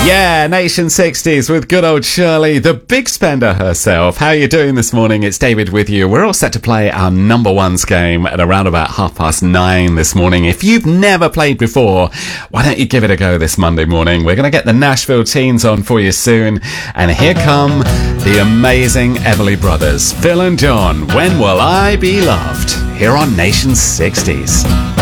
Yeah, Nation 60s with good old Shirley, the big spender herself. How are you doing this morning? It's David with you. We're all set to play our number ones game at around about 9:30 this morning. If you've never played before, why don't you give it a go this Monday morning? We're going to get the Nashville Teens on for you soon. And here come the amazing Everly Brothers, Phil and John. When Will I Be Loved? Here on Nation 60s.